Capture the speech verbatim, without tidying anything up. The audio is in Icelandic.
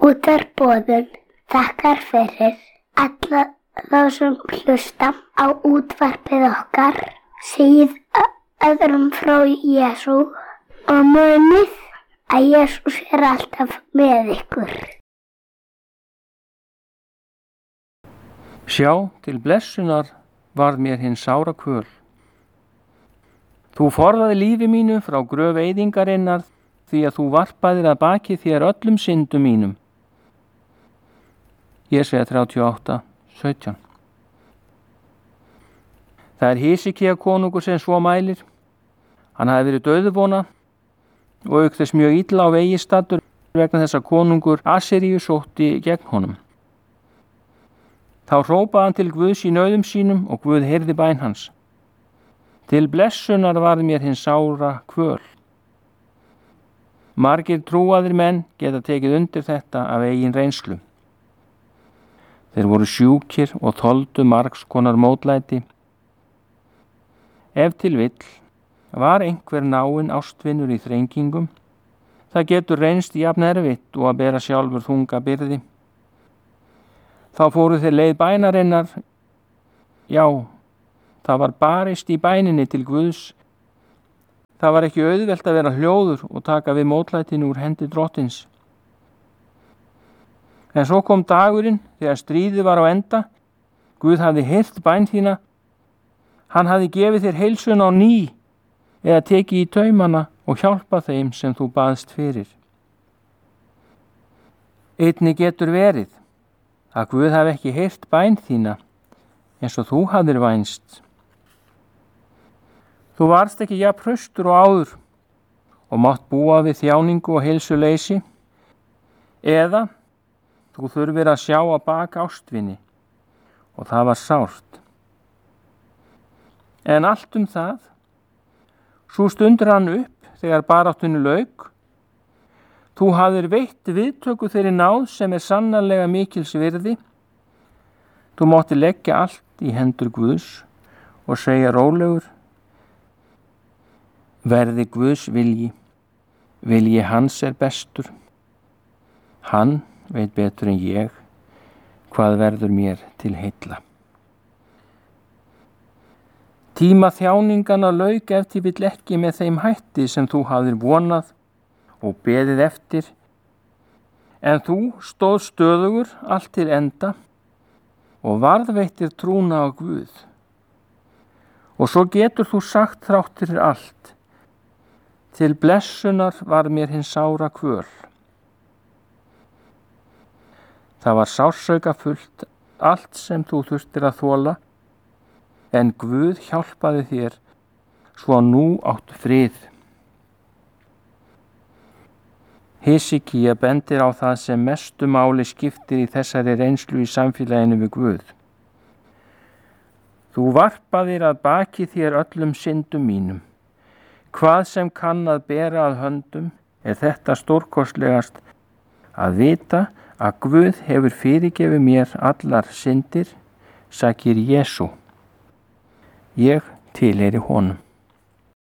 Útvarpsboðun þakkar fyrir alla þá sem hlusta á útvarpið okkar, segið öðrum frá Jesú og munið að Jesús er alltaf með ykkur. Sjá, til blessunar varð mér hinn sára kvöl. Þú forðaði lífi mínu frá gröf eyðingarinnar, því að þú varpaðir að baki þér öllum syndum mínum. Jesaja þrjátíu og átta, sautján. Það er Hesekia konungur sem svo mælir. Hann hafi verið dauðvona og auk þess mjög illa á vegi staddur vegna þess að konungur Assyríu sótti gegn honum. Þá hrópaði hann til Guðs í nauðum sínum og Guð heyrði bæn hans. Til blessunar varð mér hinn sára kvöl. Margir trúaðir menn geta tekið undir þetta af eigin reynslu. Þeir voru sjúkir og þoldu margs konar mótlæti. Ef til vill var einhver náinn ástvinur í þrengingum, það getur reynst jafn erfitt og að bera sjálfur þunga byrði. Þá fóru þeir leið bænarinnar. Já, það var barist í bæninni til Guðs. Það var ekki auðvelt að vera hljóður og taka við mótlætinu úr hendi drottins. En svo kom dagurinn þegar stríðið var á enda. Guð hafði heyrt bæn þína. Hann hafði gefið þér heilsun á ný eða tekið í taumana og hjálpa þeim sem þú baðst fyrir. Einnig getur verið að Guð hafi ekki heyrt bæn þína eins og þú hafðir vænst. Þú varst ekki jafn hraustur og áður og mátt búa við þjáningu og heilsuleysi, eða þú þurfir að sjá á bak ástvini og það var sárt. En allt um það, svo stundur hann upp þegar baráttunni lauk. Þú hafðir veitt viðtöku þeirri náð sem er sannarlega mikils virði. Þú mátti leggja allt í hendur Guðs og segja rólegur: verði Guðs vilji, vilji hans er bestur. Hann veit betur en ég hvað verður mér til heilla. Tíma þjáningana lauk ef til vill ekki með þeim hætti sem þú hafðir vonað og beðið eftir, en þú stóð stöðugur allt til enda og varðveittir trúna á Guð. Og svo getur þú sagt þrátt fyrir allt: til blessunar var mér hinn sára kvöl. Það var sársauka-fullt allt sem þú þurftir að þola, en Guð hjálpaði þér svo að nú áttu frið. Hesekia bendir á það sem mestu máli skiptir í þessari reynslu í samfélaginu við Guð. Þú varpaðir að baki þér öllum syndum mínum. Hvað sem kann að bera að höndum er þetta stórkostlegast, að vita að Guð hefur fyrirgefið mér allar syndir, sakir Jesú. Ég tilheyri honum.